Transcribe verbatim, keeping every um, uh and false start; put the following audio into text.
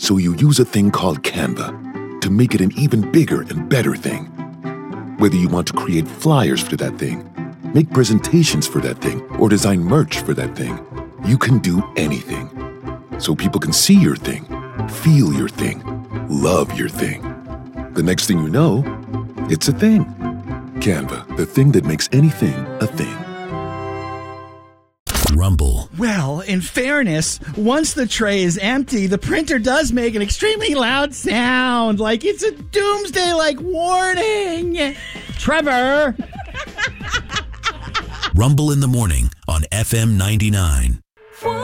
So you use a thing called Canva to make it an even bigger and better thing. Whether you want to create flyers for that thing, make presentations for that thing, or design merch for that thing, you can do anything. So people can see your thing, feel your thing, love your thing. The next thing you know, it's a thing. Canva, the thing that makes anything a thing. Rumble. Well, in fairness, once the tray is empty, the printer does make an extremely loud sound, like it's a doomsday-like warning. Trevor! Rumble in the morning on F M ninety-nine.